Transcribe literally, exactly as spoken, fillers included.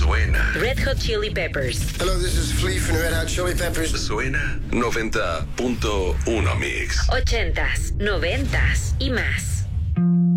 Suena. Red Hot Chili Peppers. Hello, this is Flea from Red Hot Chili Peppers. Suena noventa punto uno Mix. Ochentas, noventas y más.